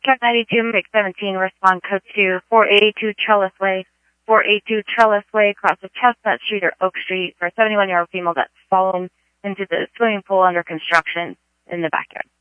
Truck 92, MIG 17, respond code to 482 Trellis Way. 482 Trellis Way, across of Chestnut Street or Oak Street for a 71-year-old female that's fallen into the swimming pool under construction in the backyard.